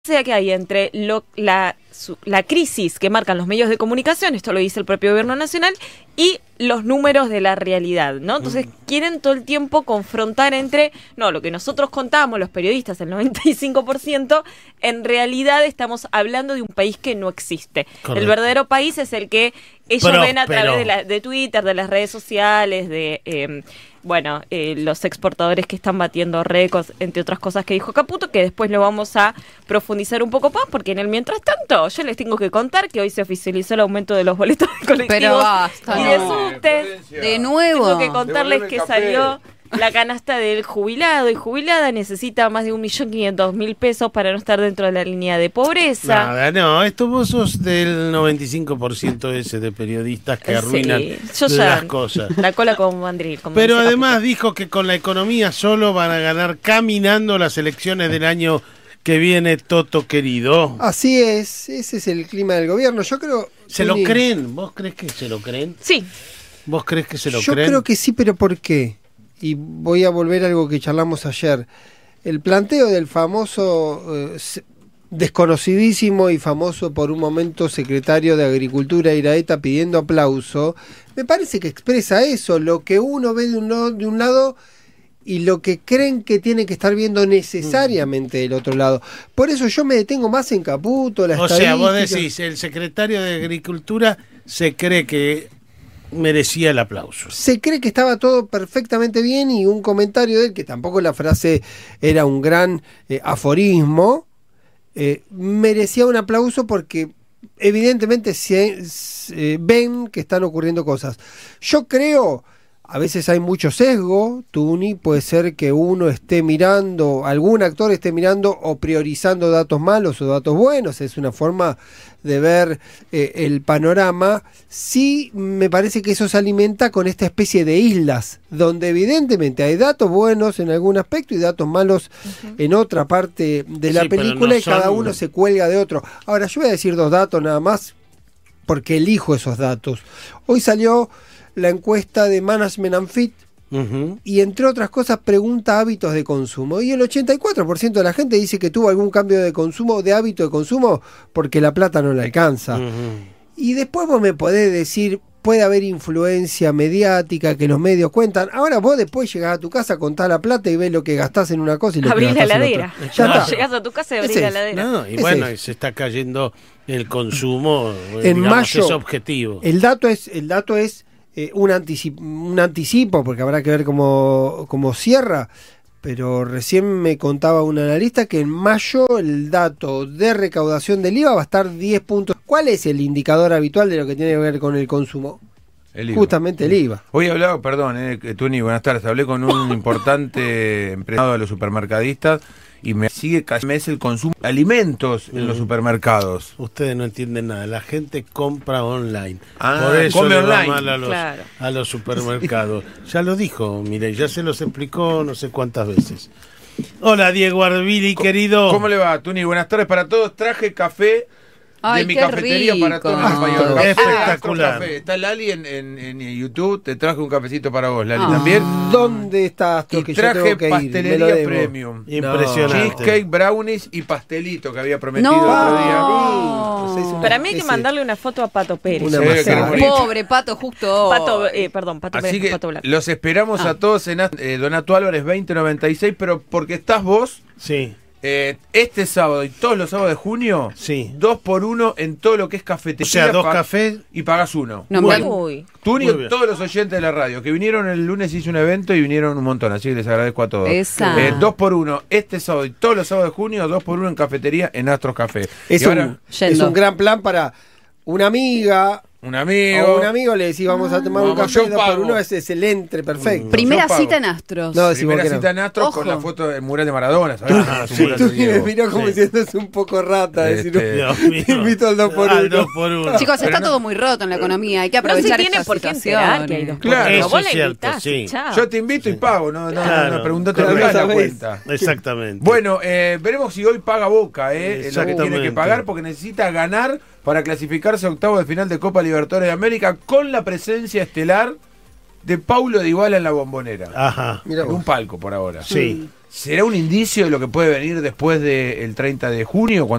sea que hay entre la crisis que marcan los medios de comunicación, esto lo dice el propio gobierno nacional, y los números de la realidad, ¿no? Entonces quieren todo el tiempo confrontar entre, no, lo que nosotros contamos, los periodistas, el 95%, en realidad estamos hablando de un país que no existe. Correcto. El verdadero país es el que ellos ven a través de Twitter, de las redes sociales, de... los exportadores que están batiendo récords, entre otras cosas que dijo Caputo, que después lo vamos a profundizar un poco más, porque en el mientras tanto yo les tengo que contar que hoy se oficializó el aumento de los boletos de colectivos. Pero basta, y de subtes. De nuevo. Tengo que contarles que salió la canasta del jubilado y jubilada necesita más de 1.500.000 pesos para no estar dentro de la línea de pobreza. Nada, no, esto vos sos del 95% ese de periodistas que arruinan las cosas. La cola con mandril. Pero además dijo que con la economía solo van a ganar caminando las elecciones del año que viene, Toto querido. Así es, ese es el clima del gobierno. Yo creo... ¿Se lo creen? ¿Vos crees que se lo creen? Sí. ¿Vos crees que se lo creen? Yo creo que sí, pero ¿por qué? Y voy a volver a algo que charlamos ayer. El planteo del famoso, desconocidísimo y famoso por un momento secretario de Agricultura Iraeta pidiendo aplauso, me parece que expresa eso, lo que uno ve de un lado y lo que creen que tiene que estar viendo necesariamente del otro lado. Por eso yo me detengo más en Caputo, la estadística. O sea, vos decís, el secretario de Agricultura se cree que merecía el aplauso. Se cree que estaba todo perfectamente bien y un comentario de él, que tampoco la frase era un gran aforismo, merecía un aplauso porque evidentemente ven que están ocurriendo cosas. Yo creo, a veces hay mucho sesgo, Tuni, puede ser que uno esté mirando, algún actor esté mirando o priorizando datos malos o datos buenos, es una forma de ver el panorama. Sí, me parece que eso se alimenta con esta especie de islas, donde evidentemente hay datos buenos en algún aspecto y datos malos en otra parte de la película, y cada uno se cuelga de otro. Ahora, yo voy a decir dos datos nada más, porque elijo esos datos. Hoy salió la encuesta de Management and Fit, y entre otras cosas pregunta hábitos de consumo, y el 84% de la gente dice que tuvo algún cambio de consumo, de hábito de consumo, porque la plata no le alcanza. Y después vos me podés decir, puede haber influencia mediática, que los medios cuentan. Ahora vos después llegás a tu casa, contás la plata y ves lo que gastás en una cosa y lo abrís que la gastás heladera. en otra. Ya está. Llegás a tu casa y abrís la heladera. No, y bueno, se está cayendo el consumo, en mayo, es objetivo. El dato es un anticipo, porque habrá que ver cómo cierra, pero recién me contaba un analista que en mayo el dato de recaudación del IVA va a estar 10 puntos. ¿Cuál es el indicador habitual de lo que tiene que ver con el consumo? El IVA. Justamente el IVA. Hoy he hablado, Tuni, buenas tardes, hablé con un importante empresario de los supermercadistas y me sigue casi mes el consumo de alimentos en los supermercados. Ustedes no entienden nada, la gente compra online. Por eso come online. Va mal a los supermercados. Ya lo dijo, mire, ya se los explicó no sé cuántas veces. Hola, Diego Arbili, querido. ¿Cómo le va, Tuni? Buenas tardes para todos. Traje café de mi cafetería para todos los compañeros. Espectacular. Está Lali en YouTube. Te traje un cafecito para vos, Lali, también. ¿Dónde estás tú? Y Que traje yo tengo que pastelería premium. Impresionante. Cheesecake, brownies y pastelito que había prometido el otro día. Para mí hay que mandarle una foto a Pato Pérez. Pobre Pato, justo. Pato Así Pérez, que Pato Blanco. los esperamos a todos en Donato Álvarez 2096, pero porque estás vos. Sí. Este sábado y todos los sábados de junio, 2x1 en todo lo que es cafetería. O sea, 2 cafés y pagas uno. Tuni y todos los oyentes de la radio que vinieron el lunes, hice un evento y vinieron un montón, así que les agradezco a todos. 2x1 este sábado y todos los sábados de junio, 2x1 en cafetería en Astros Café. Es un gran plan para una amiga. Un amigo. O un amigo le decís, vamos a tomar un café 2x1, es el entre perfecto. Primera cita en Astros. No, primera cita en Astros con la foto del mural de Maradona. Tú me miró como diciéndose un poco rata. Te invito al 2x1. Chicos, está todo muy roto en la economía. Hay que aprovechar esta situación. Que hay 2x1. Claro, eso es cierto, sí. Yo te invito y pago. No preguntate la cuenta. Exactamente. Bueno, veremos si hoy paga Boca. Lo que tiene que pagar porque necesita ganar para clasificarse a octavos de final de Copa Libertadores de América con la presencia estelar de Paulo Dybala en la Bombonera. Ajá. En un palco por ahora. Sí. ¿Será un indicio de lo que puede venir después del 30 de junio?